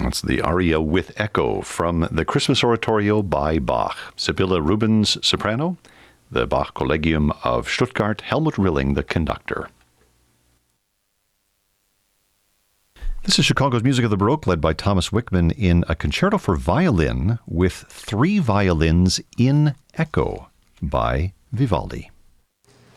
That's the aria with echo from the Christmas Oratorio by Bach. Sibylla Rubens, soprano, the Bach Collegium of Stuttgart, Helmut Rilling, the conductor. This is Chicago's Music of the Baroque, led by Thomas Wickman in a concerto for violin with 3 violins in echo by Vivaldi.